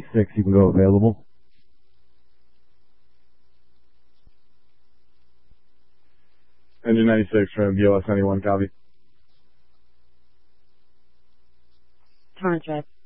96, you can go available. Engine 96 from BLS 91, copy. Torrance Red.